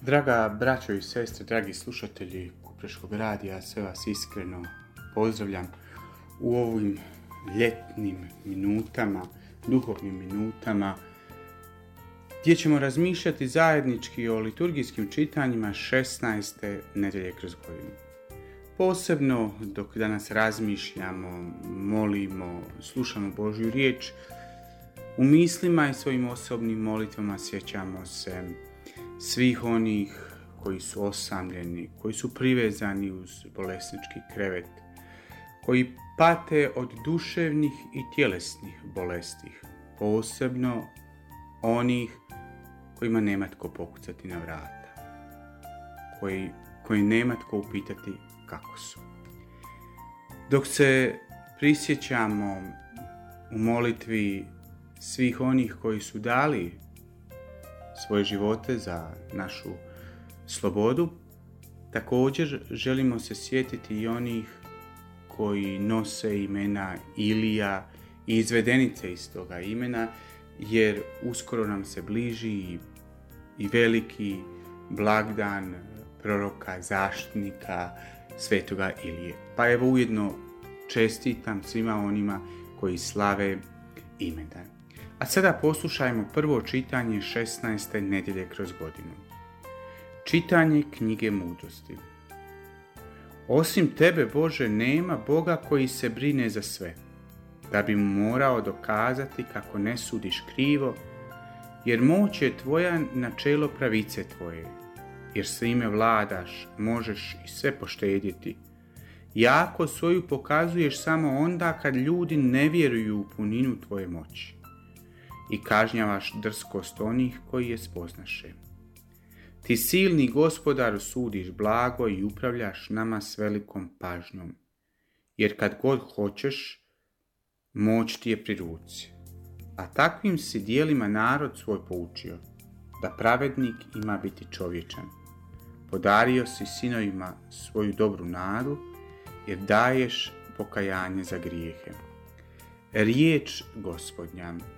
Draga braćo i sestre, dragi slušatelji Kupreškog radija, sve vas iskreno pozdravljam u ovim ljetnim minutama, duhovnim minutama, gdje ćemo razmišljati zajednički o liturgijskim čitanjima 16. nedjelje kroz godinu. Posebno dok danas razmišljamo, molimo, slušamo Božju riječ, u mislima i svojim osobnim molitvama sjećamo se svih onih koji su osamljeni, koji su privezani uz bolesnički krevet, koji pate od duševnih i tjelesnih bolesti, posebno onih kojima nema tko pokucati na vrata, koji nema tko upitati kako su. Dok se prisjećamo u molitvi svih onih koji su dali svoje živote za našu slobodu, također želimo se sjetiti i onih koji nose imena Ilija i izvedenice iz toga imena, jer uskoro nam se bliži i veliki blagdan proroka, zaštitnika, svetoga Ilije. Pa evo ujedno čestitam svima onima koji slave imendan. A sada poslušajmo prvo čitanje 16. nedjelje kroz godinu. Čitanje knjige mudrosti. Osim tebe, Bože, nema Boga koji se brine za sve, da bi mu morao dokazati kako ne sudiš krivo, jer moć je tvoja načelo pravice tvoje, jer svime vladaš, možeš i sve poštedjeti. Jako svoju pokazuješ samo onda kad ljudi ne vjeruju u puninu tvoje moći i kažnjavaš drskost onih koji je spoznaše. Ti silni Gospodar sudiš blago i upravljaš nama s velikom pažnjom, jer kad god hoćeš, moć ti je pri ruci. A takvim si dijelima narod svoj poučio, da pravednik ima biti čovječan. Podario si sinovima svoju dobru nadu, jer daješ pokajanje za grijehe. Riječ Gospodnja.